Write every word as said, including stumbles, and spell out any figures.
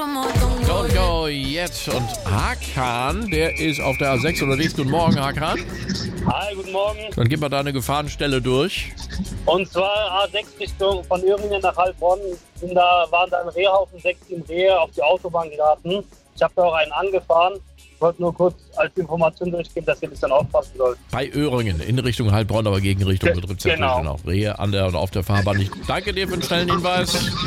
Don't go jetzt. Und Hakan, der ist auf der A sechs unterwegs. Guten Morgen, Hakan. Hi, guten Morgen. Dann gib mal deine Gefahrenstelle durch. Und zwar A sechs Richtung von Öhringen nach Heilbronn. Sind da, waren da ein Rehhaufen, sechs, sieben Rehe auf die Autobahn geraten. Ich habe da auch einen angefahren. Ich wollte nur kurz als Information durchgeben, dass ihr das dann aufpassen sollt. Bei Öhringen, in Richtung Heilbronn, aber gegen Richtung Ge- betrifft es ja genau. auch Rehe an der und auf der Fahrbahn nicht. Danke dir für den schnellen Hinweis.